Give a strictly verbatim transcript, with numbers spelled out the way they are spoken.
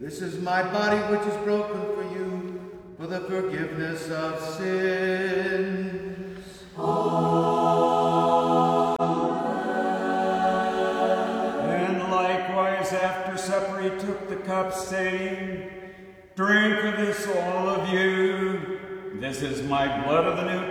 This is my body which is broken for you, for the forgiveness of sins. And likewise after supper he took the cup, saying, Drink of this, all of you. This is my blood of the new